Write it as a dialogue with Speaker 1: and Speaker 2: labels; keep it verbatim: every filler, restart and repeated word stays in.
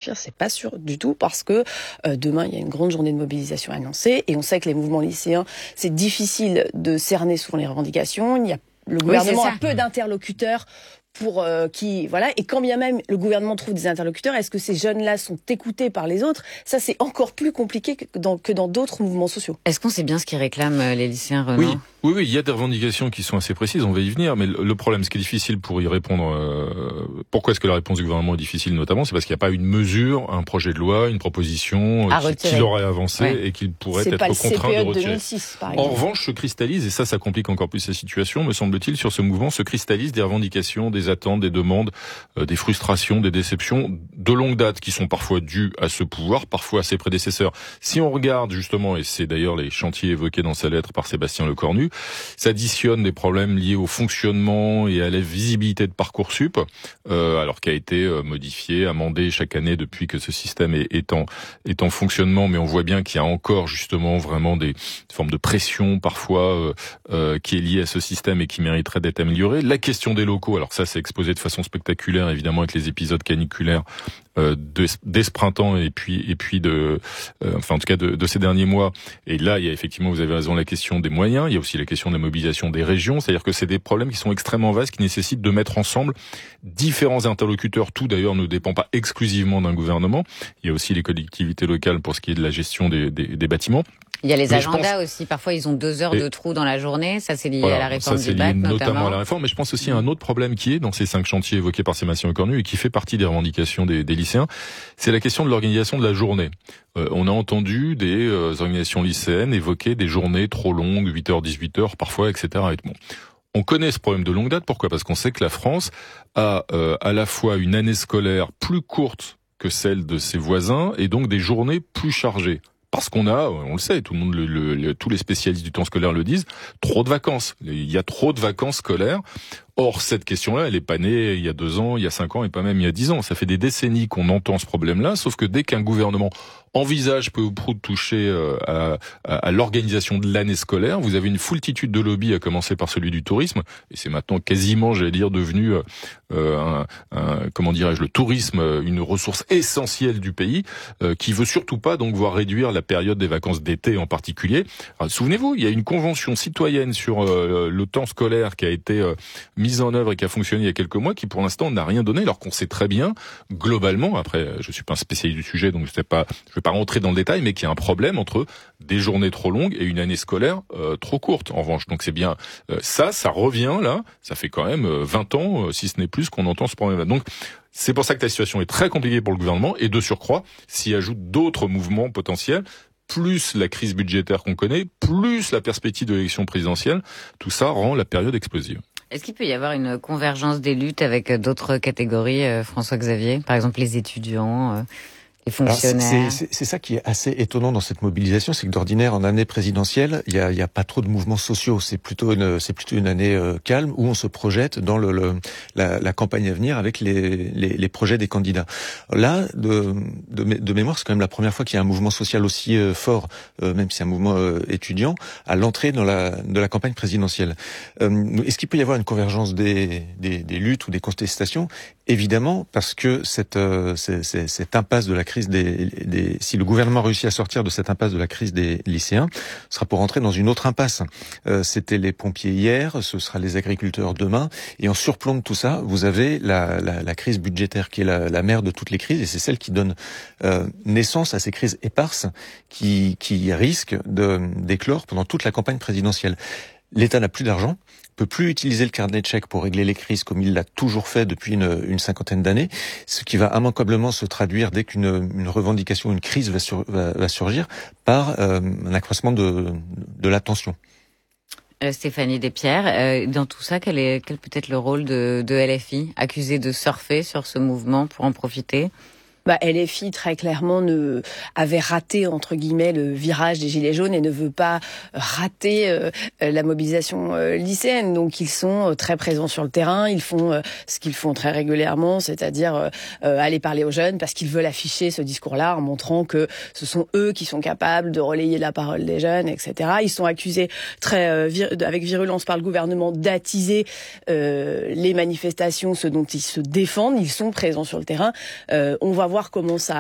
Speaker 1: suffire, c'est pas sûr du tout, parce que euh, demain, il y a une grande journée de mobilisation annoncée, et on sait que les mouvements lycéens, c'est difficile de cerner souvent les revendications. Il y a, le gouvernement
Speaker 2: oui,
Speaker 1: a peu d'interlocuteurs pour euh, qui voilà, et quand bien même le gouvernement trouve des interlocuteurs, est-ce que ces jeunes-là sont écoutés par les autres? Ça, c'est encore plus compliqué que dans que dans d'autres mouvements sociaux.
Speaker 2: Est-ce qu'on sait bien ce qu'ils réclament les lycéens, Renan?
Speaker 3: Oui, oui, oui, il y a des revendications qui sont assez précises, on va y venir, mais le problème, ce qui est difficile pour y répondre, euh, pourquoi est-ce que la réponse du gouvernement est difficile notamment, c'est parce qu'il n'y a pas une mesure, un projet de loi, une proposition qui, qu'il aurait avancé ouais. et qu'il pourrait
Speaker 1: c'est
Speaker 3: être
Speaker 1: pas le
Speaker 3: contraint
Speaker 1: C P E
Speaker 3: de retirer.
Speaker 1: deux mille six, par exemple.
Speaker 3: En revanche, se cristallise, et ça, ça complique encore plus la situation, me semble-t-il, sur ce mouvement, se cristallisent des revendications, des attentes, des demandes, euh, des frustrations, des déceptions de longue date qui sont parfois dues à ce pouvoir, parfois à ses prédécesseurs. Si on regarde justement, et c'est d'ailleurs les chantiers évoqués dans sa lettre par Sébastien Lecornu, ça additionne des problèmes liés au fonctionnement et à la visibilité de Parcoursup, euh, alors qu'a été euh, modifié, amendé chaque année depuis que ce système est, est, en, est en fonctionnement, mais on voit bien qu'il y a encore justement vraiment des formes de pression parfois euh, euh, qui est liée à ce système et qui mériterait d'être améliorée. La question des locaux, alors ça c'est exposé de façon spectaculaire évidemment avec les épisodes caniculaires euh, de, dès ce printemps et puis et puis de euh, enfin en tout cas de, de ces derniers mois. Et là il y a effectivement, vous avez raison, la question des moyens, il y a aussi la question de la mobilisation des régions, c'est-à-dire que c'est des problèmes qui sont extrêmement vastes, qui nécessitent de mettre ensemble différents interlocuteurs. Tout d'ailleurs ne dépend pas exclusivement d'un gouvernement, il y a aussi les collectivités locales pour ce qui est de la gestion des, des, des bâtiments.
Speaker 2: Il y a les
Speaker 3: mais
Speaker 2: agendas
Speaker 3: pense...
Speaker 2: aussi. Parfois, ils ont deux heures et... de trou dans la journée. Ça, c'est lié
Speaker 3: voilà,
Speaker 2: à la réforme
Speaker 3: ça, c'est
Speaker 2: du bac,
Speaker 3: lié
Speaker 2: notamment.
Speaker 3: notamment à la réforme. Mais je pense aussi à un autre problème qui est dans ces cinq chantiers évoqués par Sébastien Lecornu et qui fait partie des revendications des, des lycéens. C'est la question de l'organisation de la journée. Euh, on a entendu des euh, organisations lycéennes évoquer des journées trop longues, huit heures, dix-huit heures, parfois, et cetera. Et bon. On connaît ce problème de longue date. Pourquoi? Parce qu'on sait que la France a euh, à la fois une année scolaire plus courte que celle de ses voisins et donc des journées plus chargées. Parce qu'on a, on le sait, tout le monde, le, le, le, tous les spécialistes du temps scolaire le disent, trop de vacances. Il y a trop de vacances scolaires. Or, cette question-là, elle est pas née il y a deux ans, il y a cinq ans et pas même il y a dix ans. Ça fait des décennies qu'on entend ce problème-là, sauf que dès qu'un gouvernement envisage peu ou prou de toucher à, à, à l'organisation de l'année scolaire, vous avez une foultitude de lobbies, à commencer par celui du tourisme, et c'est maintenant quasiment, j'allais dire, devenu, euh, un, un, comment dirais-je, le tourisme, une ressource essentielle du pays, euh, qui veut surtout pas donc voir réduire la période des vacances d'été en particulier. Alors, souvenez-vous, il y a une convention citoyenne sur euh, le temps scolaire qui a été euh, mise en œuvre et qui a fonctionné il y a quelques mois, qui pour l'instant n'a rien donné, alors qu'on sait très bien, globalement, après je suis pas un spécialiste du sujet, donc je sais pas, je vais pas rentrer dans le détail, mais qu'il y a un problème entre des journées trop longues et une année scolaire euh, trop courte, en revanche. Donc c'est bien euh, ça, ça revient là, ça fait quand même euh, vingt ans, euh, si ce n'est plus, qu'on entend ce problème-là. Donc c'est pour ça que la situation est très compliquée pour le gouvernement, et de surcroît, s'y ajoutent d'autres mouvements potentiels, plus la crise budgétaire qu'on connaît, plus la perspective de l'élection présidentielle, tout ça rend la période explosive.
Speaker 2: Est-ce qu'il peut y avoir une convergence des luttes avec d'autres catégories, euh, François-Xavier? Par exemple, les étudiants, euh, les fonctionnaires?
Speaker 4: C'est, c'est, c'est ça qui est assez étonnant dans cette mobilisation, c'est que d'ordinaire, en année présidentielle, il y a, il y a pas trop de mouvements sociaux. C'est plutôt une, c'est plutôt une année euh, calme où on se projette dans le, le la, la campagne à venir avec les, les, les projets des candidats. Là, de, de, de mémoire, c'est quand même la première fois qu'il y a un mouvement social aussi euh, fort, euh, même si c'est un mouvement euh, étudiant, à l'entrée dans la, de la campagne présidentielle. Euh, est-ce qu'il peut y avoir une convergence des, des, des luttes ou des contestations? Évidemment, parce que cette, euh, c'est, c'est, cette impasse de la crise des, des, si le gouvernement réussit à sortir de cette impasse de la crise des lycéens, ce sera pour entrer dans une autre impasse. Euh, c'était les pompiers hier, ce sera les agriculteurs demain, et en surplomb de tout ça, vous avez la, la, la crise budgétaire qui est la, la mère de toutes les crises, et c'est celle qui donne euh, naissance à ces crises éparses qui, qui risquent de d'éclore pendant toute la campagne présidentielle. L'État n'a plus d'argent, peut plus utiliser le carnet de chèques pour régler les crises comme il l'a toujours fait depuis une, une cinquantaine d'années, ce qui va immanquablement se traduire dès qu'une une revendication, une crise va, sur, va, va surgir par euh, un accroissement de, de la tension.
Speaker 2: Euh, Stéphanie Despierres, euh, dans tout ça, quel est quel peut être le rôle de, de L F I, accusé de surfer sur ce mouvement pour en profiter?
Speaker 1: Bah, L F I, très clairement, ne, avait raté, entre guillemets, le virage des Gilets jaunes et ne veut pas rater euh, la mobilisation euh, lycéenne. Donc, ils sont euh, très présents sur le terrain. Ils font euh, ce qu'ils font très régulièrement, c'est-à-dire euh, euh, aller parler aux jeunes parce qu'ils veulent afficher ce discours-là en montrant que ce sont eux qui sont capables de relayer la parole des jeunes, et cetera. Ils sont accusés très euh, vir- avec virulence par le gouvernement d'attiser euh, les manifestations, ce dont ils se défendent. Ils sont présents sur le terrain. Euh, on va voir comment ça